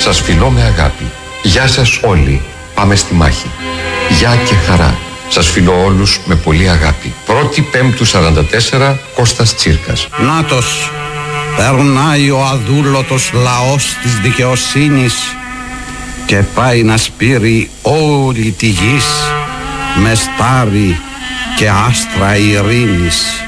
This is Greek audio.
Σας φιλώ με αγάπη. Γεια σας όλοι. Πάμε στη μάχη. Γεια και χαρά. Σας φιλώ όλους με πολύ αγάπη. 1η Πέμπτου 44, Κώστας Τσίρκας. Νάτος, περνάει ο αδούλωτος λαός της δικαιοσύνης και πάει να σπείρει όλη τη γης με στάρι και άστρα ειρήνης.